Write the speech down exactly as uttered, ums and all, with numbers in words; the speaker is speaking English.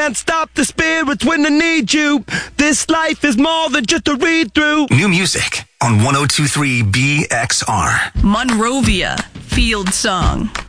can't stop the spirits when I need you. This life is more than just a read-through. New music on one oh two three B X R. Monrovia Field Song.